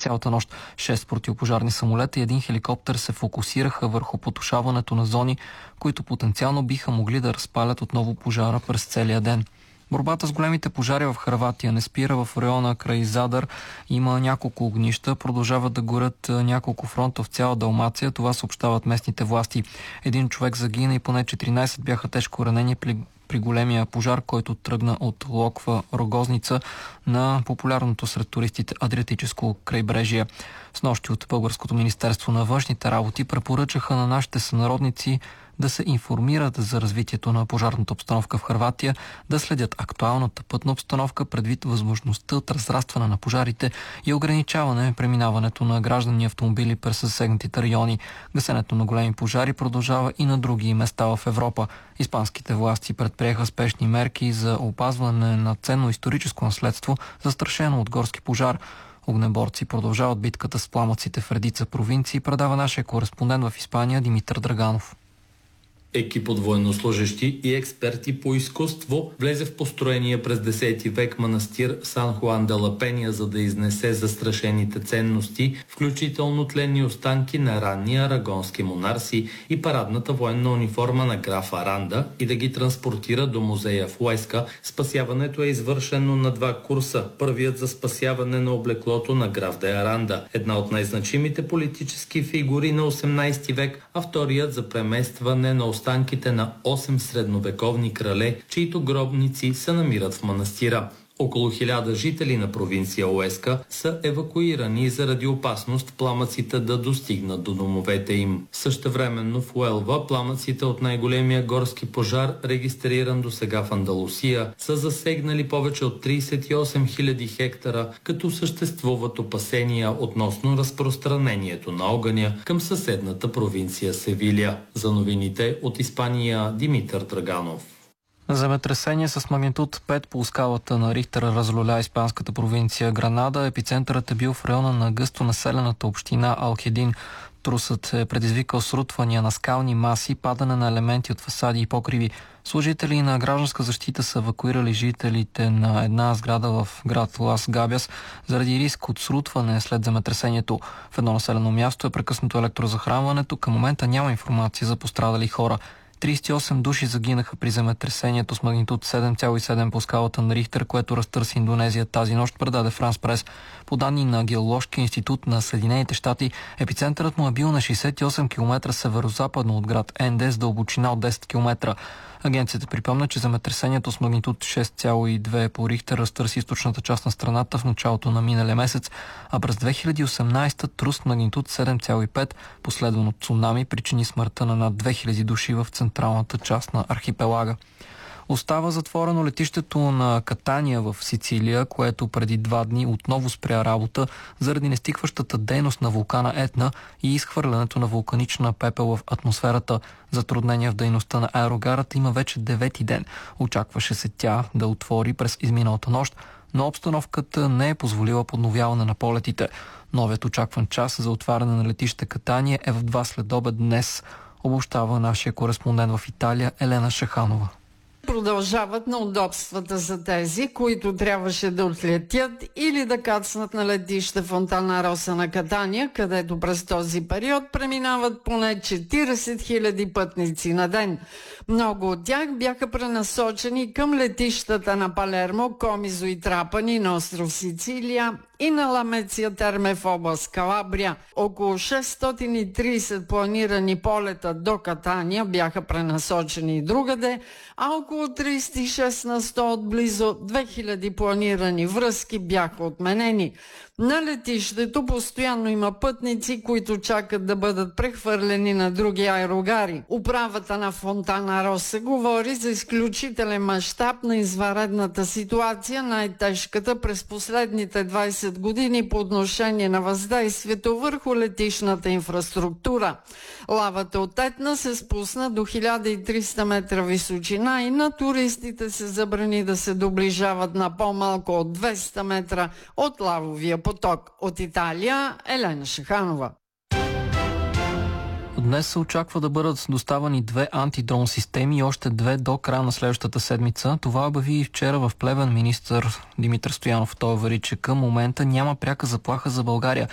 цялата нощ. 6 противопожарни самолета и един хеликоптер се фокусираха върху потушаването на зони, които потенциално биха могли да разпалят отново пожара през целия ден. Борбата с големите пожари в Хърватия не спира. В района край Задар има няколко огнища, продължават да горят няколко фронта в цяла Далмация. Това съобщават местните власти. Един човек загина и поне 14 бяха тежко ранени при големия пожар, който тръгна от Локва Рогозница на популярното сред туристите Адриатическо крайбрежие. Снощи от Българското министерство на външните работи препоръчаха на нашите сънародници да се информират за развитието на пожарната обстановка в Хърватия, да следят актуалната пътна обстановка предвид възможността от разрастване на пожарите и ограничаване преминаването на граждани автомобили през засегнатите райони. Гасенето на големи пожари продължава и на други места в Европа. Испанските власти предприеха спешни мерки за опазване на ценно историческо наследство, застрашено от горски пожар. Огнеборци продължават битката с пламъците в редица провинции, предава нашия кореспондент в Испания Димитър Драганов. Екип от военнослужещи и експерти по изкуство влезе в построения през 10 век манастир Сан Хуан де ла Пеня, за да изнесе застрашените ценности, включително тленни останки на ранни арагонски монарси и парадната военна униформа на граф Аранда, и да ги транспортира до музея в Уеска. Спасяването е извършено на 2 курса. Първият за спасяване на облеклото на граф де Аранда, една от най-значимите политически фигури на 18 век, а вторият за преместване на останките на 8 средновековни крале, чието гробници се намират в манастира. Около 1000 жители на провинция Уеска са евакуирани заради опасност пламъците да достигнат до домовете им. Същевременно в Уелва пламъците от най-големия горски пожар, регистриран до сега в Андалусия, са засегнали повече от 38 000 хектара, като съществуват опасения относно разпространението на огъня към съседната провинция Севиля. За новините от Испания, Димитър Драганов. Земетресение с магнитуд 5 по скалата на Рихтер разлюля испанската провинция Гранада. Епицентърът е бил в района на гъсто населената община Алхедин. Трусът е предизвикал срутвания на скални маси, падане на елементи от фасади и покриви. Служители на гражданска защита са евакуирали жителите на една сграда в град Лас Габяс заради риск от срутване след земетресението. В едно населено място е прекъснато електрозахранването. Към момента няма информация за пострадали хора. 38 души загинаха при земетресението с магнитуд 7,7 по скалата на Рихтер, което разтърси Индонезия тази нощ, предаде Франс Прес. По данни на Геоложкия институт на Съединените щати, епицентърът му е бил на 68 км северо-западно от град Енде с дълбочина от 10 км. Агенцията припомня, че земетресението с магнитуд 6,2 по Рихтер разтърси източната част на страната в началото на миналия месец, а през 2018 трус с магнитуд 7,5, последван от цунами, причини смъртта на над 2000 души в централната част на архипелага. Остава затворено летището на Катания в Сицилия, което преди 2 дни отново спря работа заради нестихващата дейност на вулкана Етна и изхвърлянето на вулканична пепел в атмосферата. Затруднения в дейността на аерогарата има вече 9-ти ден. Очакваше се тя да отвори през изминалата нощ, но обстановката не е позволила подновяване на полетите. Новият очакван час за отваряне на летище Катания е в 2 следобед днес, обобщава нашия кореспондент в Италия Елена Шаханова. Продължават неудобствата за тези, които трябваше да отлетят или да кацнат на летище Фонтанароса на Катания, където през този период преминават поне 40 000 пътници на ден. Много от тях бяха пренасочени към летищата на Палермо, Комизо и Трапани на остров Сицилия и на Ламеция Терме в област Калабрия. Около 630 планирани полета до Катания бяха пренасочени другаде, а около 36 на 100 от близо 2000 планирани връзки бяха отменени. На летището постоянно има пътници, които чакат да бъдат прехвърлени на други аерогари. Управата на Фонтанароса говори за изключителен мащаб на извънредната ситуация, най-тежката през последните 20 години по отношение на въздействието върху летищната инфраструктура. Лавата от Етна се спусна до 1300 метра височина и на туристите се забрани да се доближават на по-малко от 200 метра от лавовия поток. От Италия, Елена Шаханова. Днес се очаква да бъдат доставани 2 антидрон системи и още 2 до края на следващата седмица. Това обяви и вчера в Плевен министър Димитър Стоянов. Той увери, че към момента няма пряка заплаха за България.